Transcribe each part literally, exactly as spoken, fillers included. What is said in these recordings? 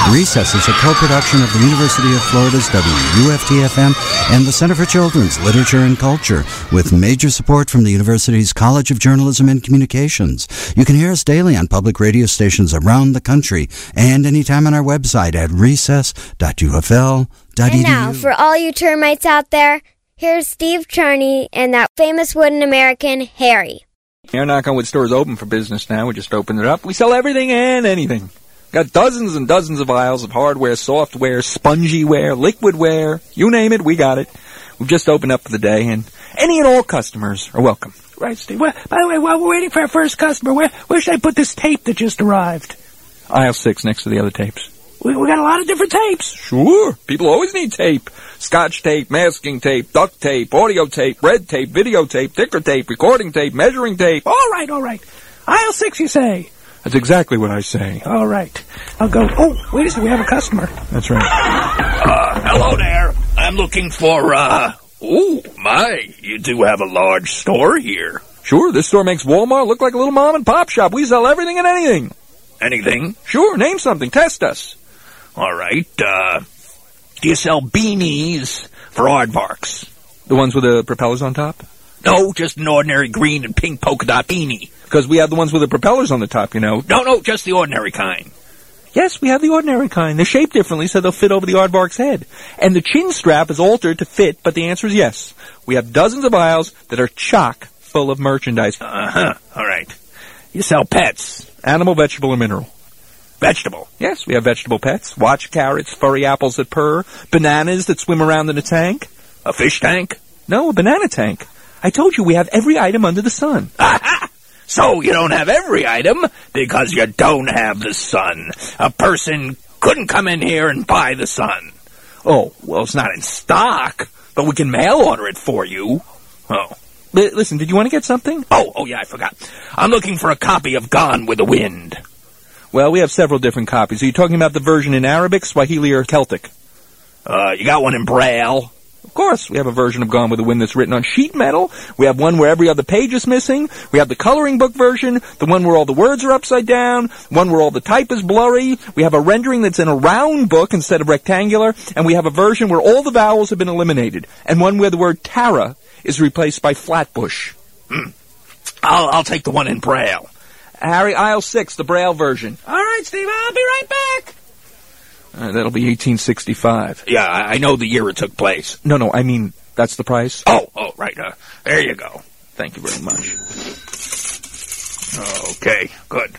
Recess is a co-production of the University of Florida's W U F T F M and the Center for Children's Literature and Culture, with major support from the university's College of Journalism and Communications. You can hear us daily on public radio stations around the country and anytime on our website at recess dot u f l dot e d u. And now, for all you termites out there, here's Steve Charney and that famous wooden American, Harry. Our Knock on Wood store is open for business now. We just opened it up. We sell everything and anything. Got dozens and dozens of aisles of hardware, software, spongyware, liquidware. You name it, we got it. We've just opened up for the day, and any and all customers are welcome. Right, Steve. Well, by the way, while we're waiting for our first customer, where, where should I put this tape that just arrived? Aisle six, next to the other tapes. We, we got a lot of different tapes. Sure. People always need tape. Scotch tape, masking tape, duct tape, audio tape, red tape, videotape, ticker tape, recording tape, measuring tape. All right, all right. Aisle six, you say? That's exactly what I say. All right. I'll go. Oh, wait a second. We have a customer. That's right. Uh, hello there. I'm looking for, uh... Oh, my. You do have a large store here. Sure. This store makes Walmart look like a little mom-and-pop shop. We sell everything and anything. Anything? Sure. Name something. Test us. All right. Uh, do you sell beanies for aardvarks? The ones with the propellers on top? No, just an ordinary green and pink polka dot beanie. Because we have the ones with the propellers on the top, you know. No, no, just the ordinary kind. Yes, we have the ordinary kind. They're shaped differently so they'll fit over the aardvark's head. And the chin strap is altered to fit, but the answer is yes. We have dozens of aisles that are chock full of merchandise. Uh-huh. All right. You sell pets. Animal, vegetable, or mineral. Vegetable. Yes, we have vegetable pets. Watch carrots, furry apples that purr, bananas that swim around in a tank. A fish tank? No, a banana tank. I told you we have every item under the sun. Aha! So you don't have every item because you don't have the sun. A person couldn't come in here and buy the sun. Oh, well, it's not in stock, but we can mail order it for you. Oh. But listen, did you want to get something? Oh, oh yeah, I forgot. I'm looking for a copy of Gone with the Wind. Well, we have several different copies. Are you talking about the version in Arabic, Swahili, or Celtic? Uh, you got one in Braille? Of course, we have a version of Gone with the Wind that's written on sheet metal. We have one where every other page is missing. We have the coloring book version, the one where all the words are upside down, one where all the type is blurry. We have a rendering that's in a round book instead of rectangular, and we have a version where all the vowels have been eliminated, and one where the word Tara is replaced by Flatbush. Hmm. I'll, I'll take the one in Braille. Harry, aisle six, the Braille version. All right, Steve, I'll be right back. Uh, that'll be eighteen sixty-five. Yeah, I know the year it took place. No, no, I mean, that's the price? Oh, oh, right. Uh, there you go. Thank you very much. Okay, good.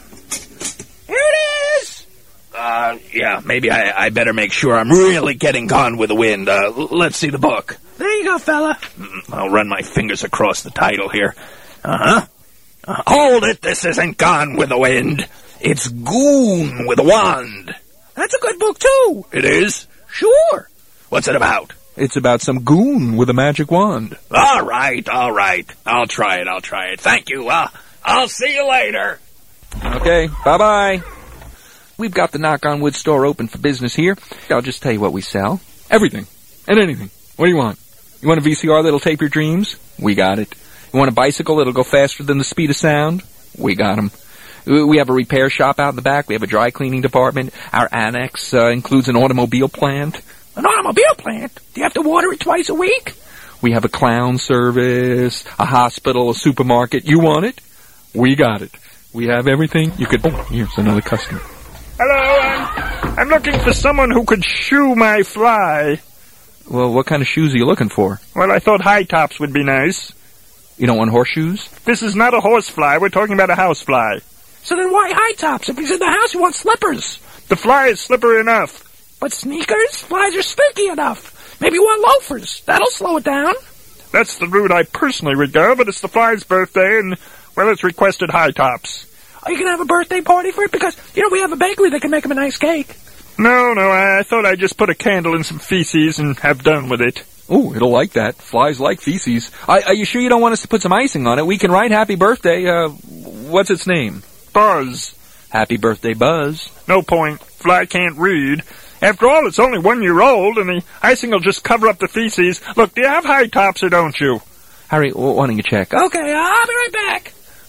Here it is! Uh, yeah, maybe I, I better make sure I'm really getting Gone with the Wind. Uh, l- let's see the book. There you go, fella. I'll run my fingers across the title here. Uh-huh. Uh, hold it, this isn't Gone with the Wind. It's Goon with a Wand. That's a good book, too. It is? Sure. What's it about? It's about some goon with a magic wand. All right, all right. I'll try it, I'll try it. Thank you. Uh, I'll see you later. Okay, bye-bye. We've got the Knock on Wood store open for business here. I'll just tell you what we sell. Everything. And anything. What do you want? You want a V C R that'll tape your dreams? We got it. You want a bicycle that'll go faster than the speed of sound? We got 'em. We have a repair shop out in the back. We have a dry cleaning department. Our annex uh, includes an automobile plant. An automobile plant? Do you have to water it twice a week? We have a clown service, a hospital, a supermarket. You want it? We got it. We have everything. You could... Oh, here's another customer. Hello, I'm, I'm looking for someone who could shoe my fly. Well, what kind of shoes are you looking for? Well, I thought high tops would be nice. You don't want horseshoes? This is not a horse fly. We're talking about a house fly. So then why high tops? If he's in the house, he wants slippers. The fly is slippery enough. But sneakers? Flies are sticky enough. Maybe you want loafers. That'll slow it down. That's the route I personally would go, but it's the fly's birthday, and, well, it's requested high tops. Are you going to have a birthday party for it? Because, you know, we have a bakery that can make him a nice cake. No, no, I, I thought I'd just put a candle in some feces and have done with it. Oh, it'll like that. Flies like feces. I, are you sure you don't want us to put some icing on it? We can write happy birthday. Uh, what's its name? Buzz. Happy birthday, Buzz. No point. Fly can't read. After all, it's only one year old, and the icing will just cover up the feces. Look, do you have high tops or don't you? Harry, why don't you check? Okay, I'll be right back.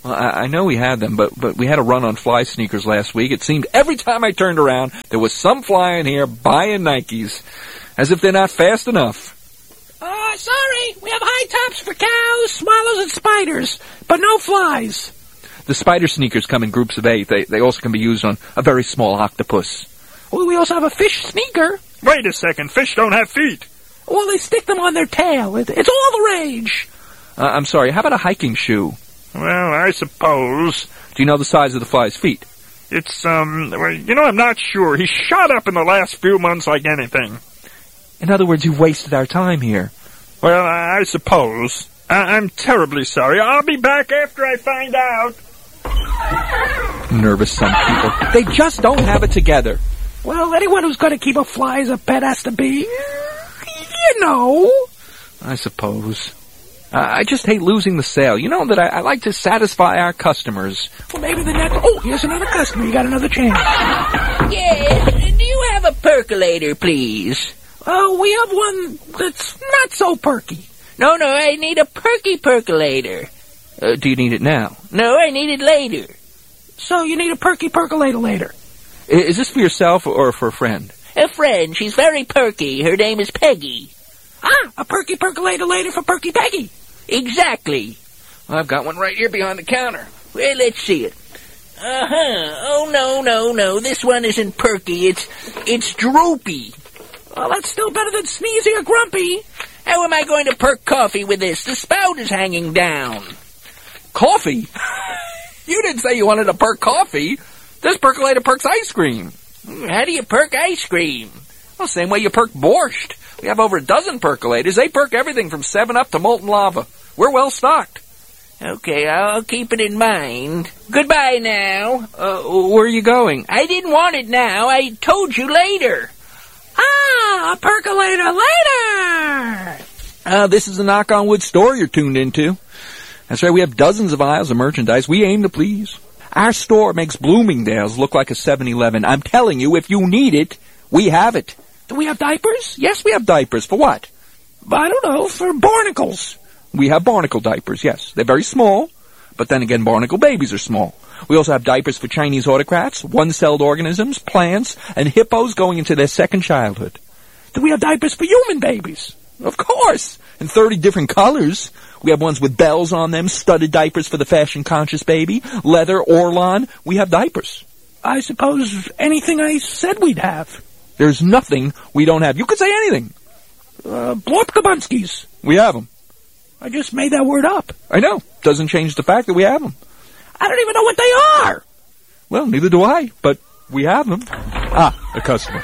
Well, I, I know we had them, but, but we had a run on fly sneakers last week. It seemed every time I turned around, there was some fly in here buying Nikes, as if they're not fast enough. Uh, sorry, we have high tops for cows, swallows, and spiders, but no flies. The spider sneakers come in groups of eight. They, they also can be used on a very small octopus. Well, we also have a fish sneaker. Wait a second, fish don't have feet. Well, they stick them on their tail. It, it's all the rage. Uh, I'm sorry, how about a hiking shoe? Well, I suppose. Do you know the size of the fly's feet? It's, um, well, you know, I'm not sure. He's shot up in the last few months like anything. In other words, you've wasted our time here. Well, I, I suppose. I, I'm terribly sorry. I'll be back after I find out. Nervous some people. They just don't have it together. Well, anyone who's going to keep a fly as a pet has to be, you know. I suppose. Uh, I just hate losing the sale. You know that I, I like to satisfy our customers. Well, maybe the next... Oh, here's another customer. You got another chance. Yes, do you have a percolator, please? Oh, we have one that's not so perky. No, no, I need a perky percolator. Uh, do you need it now? No, I need it later. So you need a perky percolator later. I, is this for yourself or for a friend? A friend. She's very perky. Her name is Peggy. Ah, a perky percolator later for Perky Peggy. Exactly. Well, I've got one right here behind the counter. Well, let's see it. Uh-huh. Oh, no, no, no. This one isn't perky. It's, it's droopy. Well, that's still better than sneezy or grumpy. How am I going to perk coffee with this? The spout is hanging down. Coffee? You didn't say you wanted to perk coffee. This percolator perks ice cream. How do you perk ice cream? Well, same way you perk borscht. We have over a dozen percolators. They perk everything from seven up to molten lava. We're well stocked. Okay, I'll keep it in mind. Goodbye now. Uh, where are you going? I didn't want it now. I told you later. Ah, a percolator later! Uh, this is the Knock on Wood store you're tuned into. That's right, we have dozens of aisles of merchandise. We aim to please. Our store makes Bloomingdale's look like a seven eleven. I'm telling you, if you need it, we have it. Do we have diapers? Yes, we have diapers. For what? I don't know, for barnacles. We have barnacle diapers, yes. They're very small, but then again, barnacle babies are small. We also have diapers for Chinese autocrats, one-celled organisms, plants, and hippos going into their second childhood. Do we have diapers for human babies? Of course! In thirty different colors. We have ones with bells on them, studded diapers for the fashion-conscious baby, leather, Orlon. We have diapers. I suppose anything I said we'd have. There's nothing we don't have. You could say anything. Uh, Blorpkabunskis. We have them. I just made that word up. I know. Doesn't change the fact that we have them. I don't even know what they are. Well, neither do I, but we have them. Ah, a customer.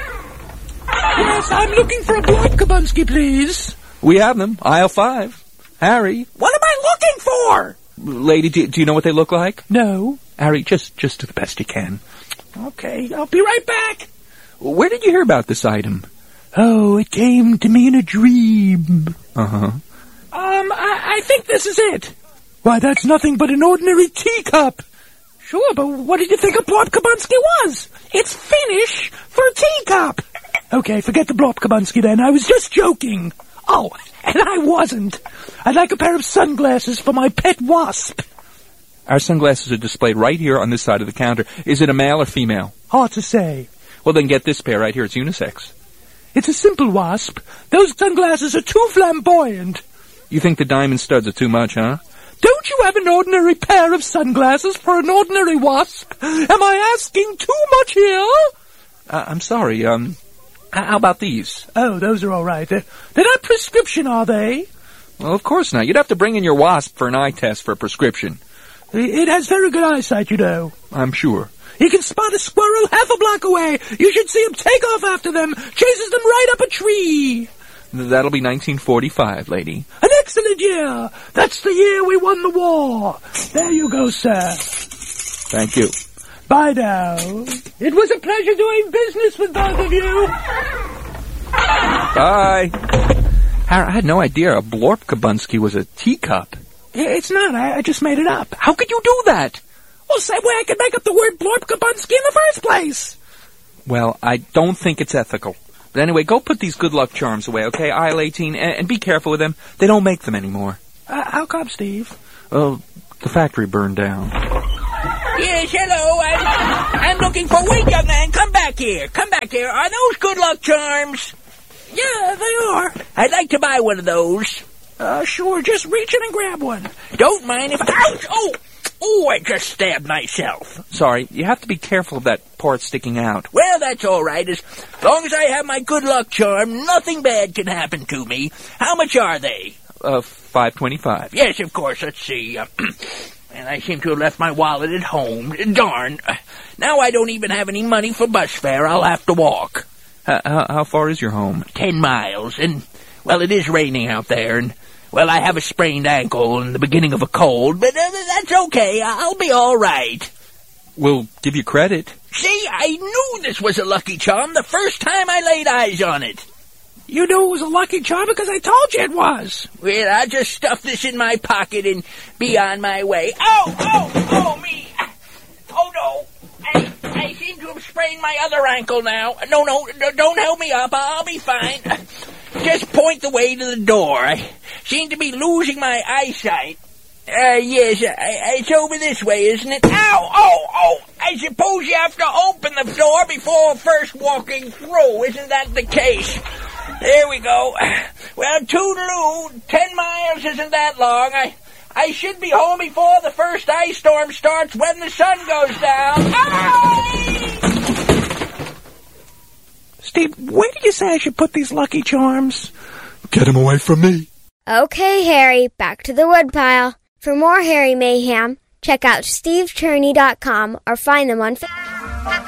Yes, I'm looking for a Blorpkabunski, please. We have them. Aisle five. Harry. What am I looking for? Lady, do, do you know what they look like? No. Harry, just, just do the best you can. Okay, I'll be right back. Where did you hear about this item? Oh, it came to me in a dream. Uh-huh. Um, I, I think this is it. Why, that's nothing but an ordinary teacup. Sure, but what did you think a Blorpkabunski was? It's Finnish for teacup. Okay, forget the Blorpkabunski then. I was just joking. Oh, and I wasn't. I'd like a pair of sunglasses for my pet wasp. Our sunglasses are displayed right here on this side of the counter. Is it a male or female? Hard to say. Well, then get this pair right here. It's unisex. It's a simple wasp. Those sunglasses are too flamboyant. You think the diamond studs are too much, huh? Don't you have an ordinary pair of sunglasses for an ordinary wasp? Am I asking too much here? Uh, I'm sorry, um... how about these? Oh, those are all right. They're, they're not prescription, are they? Well, of course not. You'd have to bring in your wasp for an eye test for a prescription. It has very good eyesight, you know. I'm sure. He can spot a squirrel half a block away. You should see him take off after them. Chases them right up a tree. That'll be nineteen forty-five, lady. An excellent year. That's the year we won the war. There you go, sir. Thank you. Bye now. It was a pleasure doing business with both of you. Bye. Harry, I had no idea a Blorpkabunski was a teacup. It's not. I, I just made it up. How could you do that? Well, same way I could make up the word Blorpkabunski in the first place. Well, I don't think it's ethical. But anyway, go put these good luck charms away, okay? Aisle eighteen, and, and be careful with them. They don't make them anymore. Uh, how come, Steve? Well, The factory burned down. Yes, hello. I'm, I'm looking for... Wait, young man, come back here. Come back here. Are those good luck charms? Yeah, they are. I'd like to buy one of those. Uh, sure, just reach in and grab one. Don't mind if... Ouch! Oh! Oh, I just stabbed myself. Sorry, you have to be careful of that part sticking out. Well, that's all right. As long as I have my good luck charm, nothing bad can happen to me. How much are they? Uh, five twenty-five. Yes, of course. Let's see. Uh, and I seem to have left my wallet at home. Darn. Uh, now I don't even have any money for bus fare. I'll have to walk. Uh, how, how far is your home? Ten miles. And, well, it is raining out there, and... Well, I have a sprained ankle and the beginning of a cold, but uh, that's okay. I'll be all right. We'll give you credit. See, I knew this was a lucky charm the first time I laid eyes on it. You knew it was a lucky charm because I told you it was. Well, I'll just stuff this in my pocket and be on my way. Oh, oh, oh, me. Oh, no. I, I seem to have sprained my other ankle now. No, no, don't help me up. I'll be fine. Just point the way to the door. I seem to be losing my eyesight. Uh, yes, I, it's over this way, isn't it? Ow! Oh, oh! I suppose you have to open the door before first walking through. Isn't that the case? There we go. Well, toodaloo. Ten miles isn't that long. I, I should be home before the first ice storm starts when the sun goes down. Ow! Steve, where do you say I should put these lucky charms? Get him away from me. Okay, Harry, back to the woodpile. For more Harry Mayhem, check out steve cherney dot com or find them on Facebook.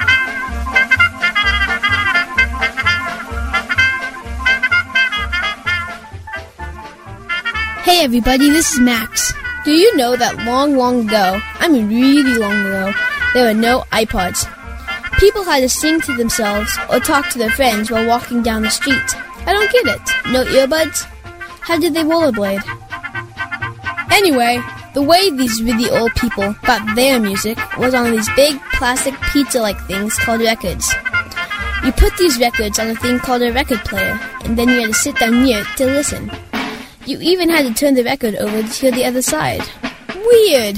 Hey everybody, this is Max. Do you know that long, long ago, I mean really long ago, there were no iPods? People had to sing to themselves or talk to their friends while walking down the street. I don't get it. No earbuds? How did they rollerblade? Anyway, the way these really old people got their music was on these big plastic pizza-like things called records. You put these records on a thing called a record player, and then you had to sit down near it to listen. You even had to turn the record over to hear the other side. Weird!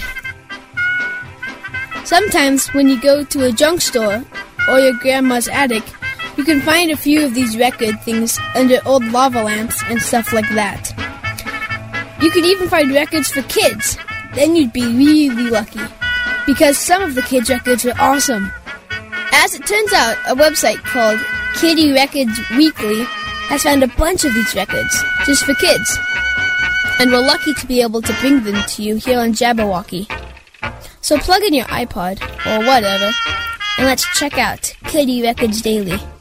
Sometimes when you go to a junk store or your grandma's attic, you can find a few of these record things under old lava lamps and stuff like that. You can even find records for kids. Then you'd be really lucky, because some of the kids' records were awesome. As it turns out, a website called Kiddie Records Weekly has found a bunch of these records just for kids, and we're lucky to be able to bring them to you here on Jabberwocky. So plug in your iPod, or whatever, and let's check out Kiddie Records Daily.